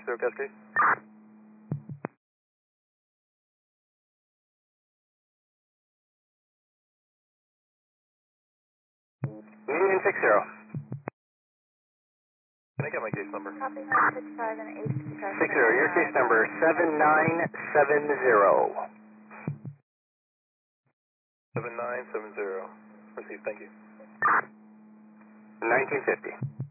0 Cascade. Union 60. Can I get my case number? Copy 965 and 865. 60, your case number 7970. 7970. Received, thank you. 1950.